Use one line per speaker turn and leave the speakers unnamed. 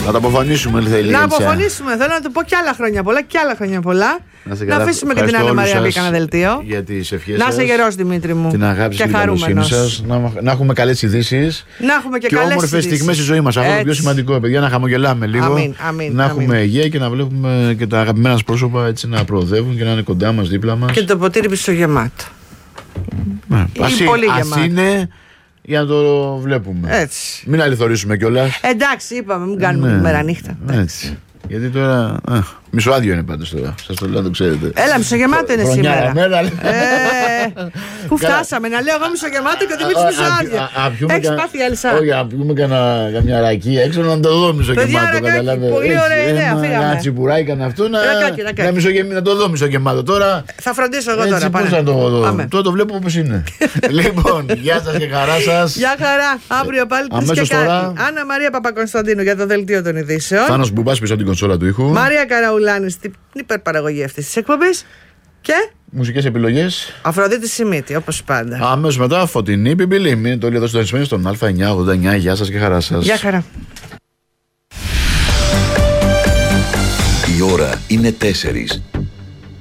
Να το αποφωνήσουμε, θέλει.
Να αποφωνήσουμε. Θέλω να του πω κι άλλα χρόνια πολλά. Κι άλλα χρόνια πολλά. Να αφήσουμε και την Άννα Μαρία μπει κανένα δελτίο.
Για τις ευχές
να
σας.
είσαι γερός, Δημήτρη μου.
Την αγάπη και την καλοσύνη σας. Να έχουμε καλές ειδήσεις.
Να έχουμε και
όμορφες στιγμές στη ζωή μας. Αυτό είναι το πιο σημαντικό, παιδιά. Να χαμογελάμε λίγο. Να έχουμε υγεία και να βλέπουμε και τα αγαπημένα μας πρόσωπα έτσι να προοδεύουν και να είναι κοντά μας, δίπλα μας.
Και το ποτήρι πισωγεμάτο.
Ας είναι. Για να το βλέπουμε.
Έτσι.
Μην αληθωρήσουμε κιόλας.
Εντάξει, είπαμε, μην κάνουμε μέρα νύχτα.
Έτσι. Γιατί τώρα. Μισοάδιο είναι πάντως τώρα. Σας το λέω να το ξέρετε.
Έλα, μισογεμάτο είναι σήμερα. Πού φτάσαμε, να λέω εγώ μισογεμάτο και ο Δημήτρης μισοάδιο. Έχεις πάθει Ελσά.
Όχι, να πιούμε καμιά ρακή έξω να το δω μισογεμάτο.
Πολύ ωραία ιδέα, φύγαμε.
Ένα τσιμπουράκι κανένα αυτό να το δω μισογεμάτο. Τώρα.
Θα φροντίσω εγώ τώρα.
Πώς να το δω. Τώρα το βλέπω όπως είναι. Λοιπόν, γεια σας και χαρά σας.
Γεια χαρά. Αύριο πάλι 3 και κάτι. Άννα Μαρία Παπακωνσταντίνου για το δελτίο των ειδήσεων.
Θάνος Μπουμπάς πίσω από την κονσόλα του ήχου.
Μαρία Καραουλάνη στην υπερπαραγωγή αυτής της εκπομπής. Και
μουσικές επιλογές
Αφροδίτη Σιμίτη, όπως πάντα.
Αμέσως μετά Φωτεινή Πιμπιλή. Μείνετε όλοι εδώ στο ενσμένοι στον Α989. Γεια σας και χαρά σας.
Γεια χαρά.
Η ώρα είναι 4.